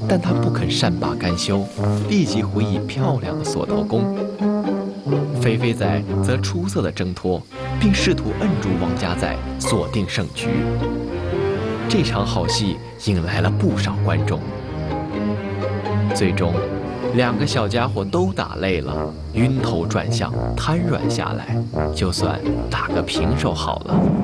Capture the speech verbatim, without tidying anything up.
但他不肯善罢甘休，立即回以漂亮的锁头功。飞飞仔则出色的挣脱，并试图摁住王家仔，锁定胜局。这场好戏引来了不少观众。最终，两个小家伙都打累了，晕头转向，瘫软下来，就算打个平手好了。